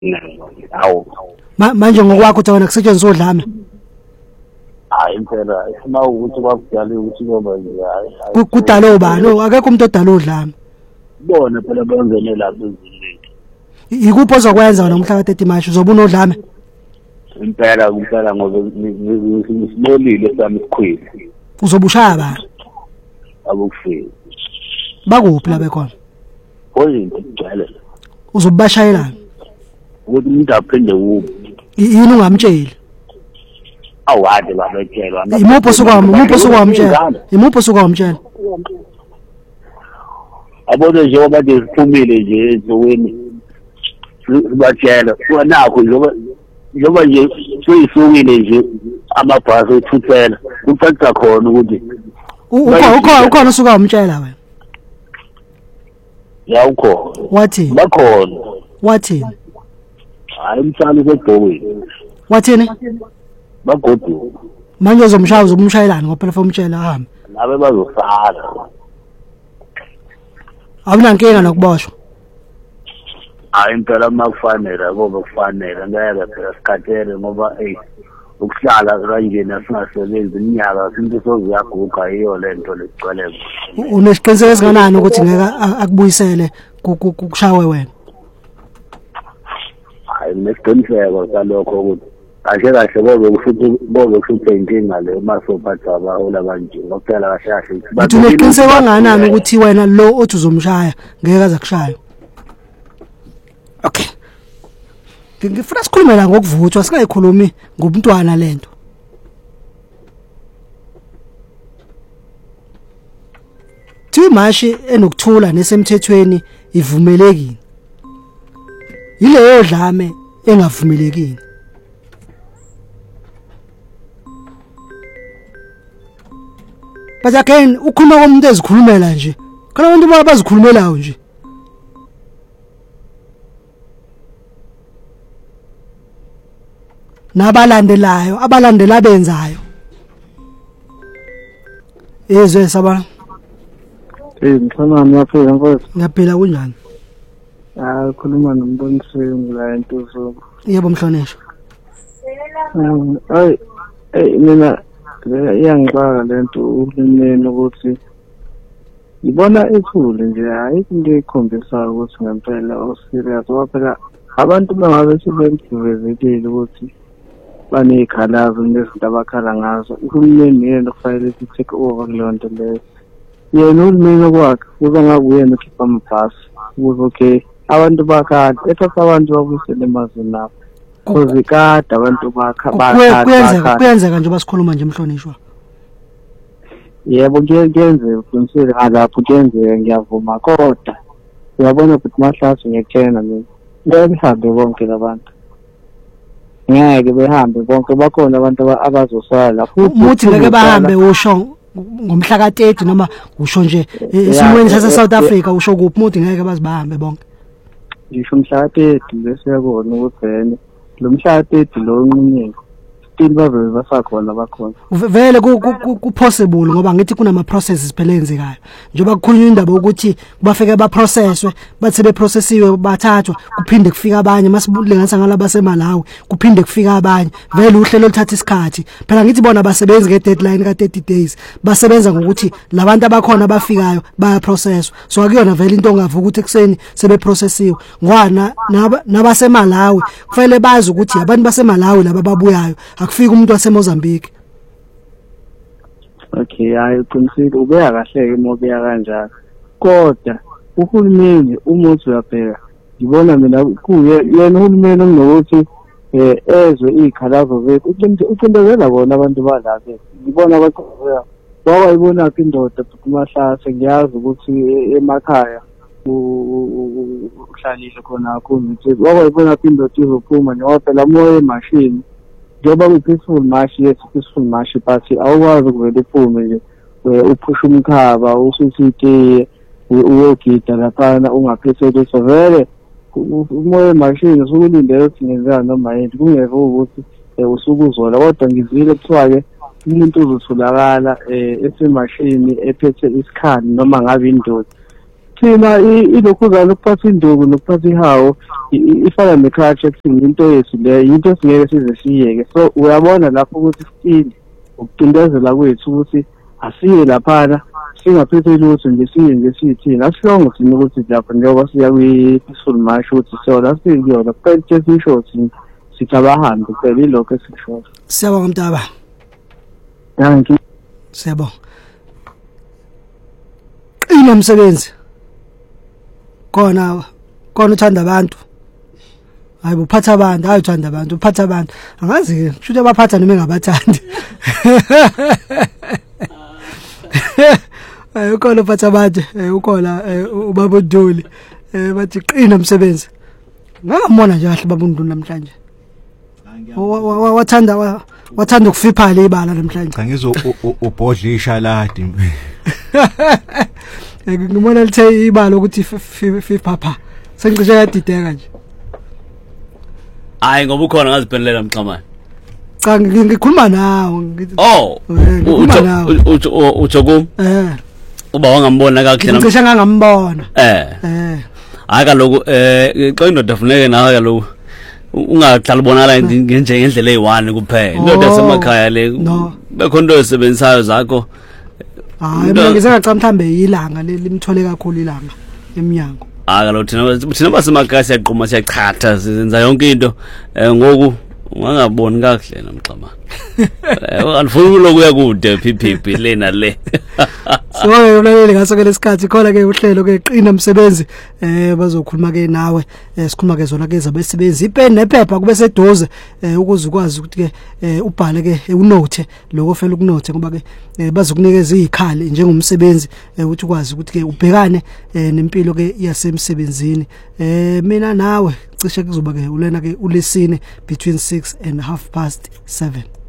Awu manje ngokwakho uthi wena kusetshenziswa odlame hayi impela ifuna ukuthi kwakudala ukuthi ngoba nje hayi kudala obani akekho umuntu odala odlame bona phela benzele lapho ezilini ikuphi ozokwenza wena umhla ka 30 March uzobuna odlame impela ngoba ngisibonile sami isikhwili uzobushaya abantu abukufika bakuphi la bekhona oyinto igcwele uzobashayelana ukuthi umuntu aphinde kuphi yini ungamtsheli awade babetshelwa imupho sukwamtshela abone nje obade siphumile nje ezweni sibatshela nakho njoba nje suyisukile nje amabhasi ethuthela kucaca khona ukuthi ukhona usuka umtshela wena ya ukhona wathini bakhona wathini hayi umsali kwedokweni wathini bagodu manje uzomshayelana ngoba phela umtshela ahambe nabe bazosala awunankinga nokuboshwa hayi impela makufanele ngoba kufanele ngeke phela sikhathele ngoba ukuhlala kanjena singasebenzi iminyaka into soziyaguga yiyo lento legcwele unesiqiniseko esinganani ukuthi ngeke akubuyisele kushawe wena hayi nesiqiniseko salokho ukuthi kahle bobe kushuthe inkinga le masophatha abahola kanje ngokuphela kahle uthi unesiqiniseko kanganani ukuthi wena lo othi uzomshaya ngeke aza kushaya okay ngifuna sikhulume la ngokuvuthwa singayikhulumi ngomntwana lento Thimashi enokuthula nesemthethweni ivumelekile yileyo dlame engavumelekile But again ukhuluma komuntu ezikhulumela nje kana abantu abazikhulumelayo nje nabalandelayo abalandela benzayo ezwe saba ngithana yaphela mfowethu ngaphela kunjani khuluma nombonisweni la entuzo yebo mhlonishwa mina iyangixaka lento uhulumeni ukuthi ngibona ethule nje hayi into ekhombisayo ukuthi ngempela oserious ngoba phela abantu bangabe sebemvumelekile ukuthi banezikhalazo nezinto abakhala ngazo uhulumeni yena kufanele take over leyo nto leyo yena uhulumeni okwakhe kuba ngabe uyena ukhipha amabhasi ukuthi okay abantu bakade ethatha abantu babuyisele emazweni lapho kuzikade abantu kuyenzeka nje basikhuluma nje mhlonishwa yebo kuyenzeka uqinisile ngalapho kuyenzeka ngiyavuma kodwa uyabona ukuthi mahlazo ngiyakutshela mina ngeke behambe bonke labantu ngeke behambe bonke bakhona abantu abazosala futhi uthi ngeke bahambe usho ngomhla ka 30 noma usho nje esimweni sase South Africa usho kuphi umuntu ngeke bazibahambe bonke ngisho umhla ka 30 bese yakona ukuthi lo mhla ka 30 lo unqunyeni still basakhona bakhona vele ku possible ngoba ngithi kunama processes phela enzekayo njengoba kukhulunywa indaba ukuthi bafike ba processwe bathi be processiwe bathathwa kuphinde kufika abanye masibulenganisa ngalaba seMalawi kuphinde kufika abanye vele uhlelo oluthatha isikhathi phela ngithi bona basebenzi nge deadline ka 30 days basebenza ngokuthi labantu abakhona abafikayo baya processwa so akuyona vele into ongavuka ukuthi ekseni sebe processiwe ngwana nabaseMalawi kufanele bazi ukuthi abantu baseMalawi laba babuyayo akufika umuntu waseMozambique okay hayi uqinisile ubeya kahle ke mobeya kanjalo kodwa uhulumeni umuntu uyabheka ngibona mina kuye yena uhulumeni ngokuthi ezwe izikhalazo zethu ucindezela bona abantu balapha ngibona abaqoqoya wayibona indoda kumahlase ngiyazi ukuthi emakhaya uhlalile khona kakhulu ukuthi wayibona indoda izophuma njengoba phela moya emashini njengoba ku-peaceful march yes peaceful march but awukwazi ukuvele uphume nje uphusha umkhaba ususitiye uyogida laphana ungaphethele so vele umoya emashini usukulindele ukuthi ngenzeka noma yini kungeve ukuthi usuke uzola kodwa ngizwile kuthiwa-ke umuntu uzotholakala esemashini ephethe isikhali noma ngabe indoda thina ilokhuzana ukuphatha induku nokuphatha ihawo ifana necrutch ekuthini into yethu le into singeke size siyeke. So uyabona lapho ukuthi still ukucindezela kwethu ukuthi asiye laphana singaphethe lutho nje siye nje siyithina asihlongo thina ukuthi lapha njengoba siya kwi-peaceful march ukuthi siyona siyona kuphela just isho sithi abahambe kuphela ilokho esikusho. Siyabonga Mtaba. Thank you. Siyabonga. Inomsebenzi khona uthanda abantu hayi uphatha abantu hayi uthanda abantu uphatha abantu angazi ke kusho ukuthi abaphatha noma engabathandi ukhona uphatha abantu ukhona ubaba uDuli bathi qina umsebenzi ngambona nje kahle baba uNduli namhlanje wathanda ukufiphala ibala namhlanje cha ngizo ubhodlisha ladi ngibona lithe ibalo ukuthi fipapa sengicishe yadideka nje hayi ngoba ukhona ngaziphelela Mxamane cha ngikhuluma nawe uthi kum uba wangambona kahle ngicishe ngangambona hayi kaloku xa indoda funeke nawe kaloku ungahlala ubonakala ngendlela eyi-1 kuphela indoda yasemakhaya le bekhona into ezisebenzisayo zakho. Hayi mina ngisengacha mhlambe yilanga limthole kakhulu ilanga eminyango. Kaloku thina basemakhaya siyaqhuma siyachatha senza yonke into ngoku ungangaboni kakuhle namXamane. Alifuni lokuya kude phiphi lena le. So ulalele ngaso ke lesikhathi khona ke uhlelo ke qina umsebenzi bazokhuluma ke nawe sikhuluma ke zona ke zabesebenzi ipen nephepha kube seduze ukuze ukwazi ukuthi ke ubhale ke unote lokho fela ukunote ngoba ke bazokunikeza izikhali njengomsebenzi ukuthi ukwazi ukuthi ke ubhekane nempilo ke yasemsebenzini mina nawe cishe kuzoba ke ulena ke uLesine between 6 and 7:30.